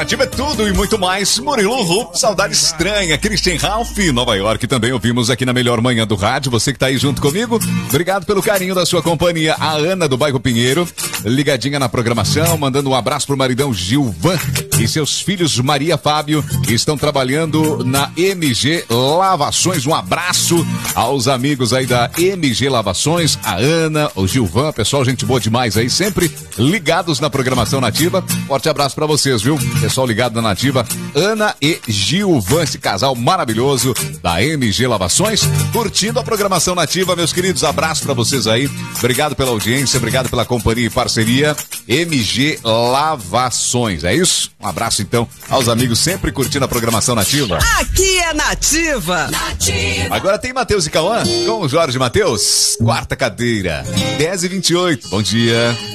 Nativa é tudo e muito mais. Murilo Rupp, Saudade Estranha. Christian Ralph, Nova York, também ouvimos aqui na melhor manhã do rádio. Você que tá aí junto comigo, obrigado pelo carinho da sua companhia. A Ana do Bairro Pinheiro, ligadinha na programação, mandando um abraço pro maridão Gilvan e seus filhos Maria Fábio, que estão trabalhando na MG Lavações. Um abraço aos amigos aí da MG Lavações, a Ana, o Gilvan, pessoal, gente boa demais aí, sempre ligados na programação Nativa. Forte abraço pra vocês, viu? Pessoal ligado na Nativa, Ana e Gilvan, esse casal maravilhoso da MG Lavações, curtindo a programação Nativa, meus queridos, abraço pra vocês aí, obrigado pela audiência, obrigado pela companhia e parceria, MG Lavações, é isso? Um abraço então aos amigos sempre curtindo a programação Nativa. Aqui é Nativa. Agora tem Matheus e Cauã com o Jorge Matheus, quarta cadeira, 10h28, bom dia.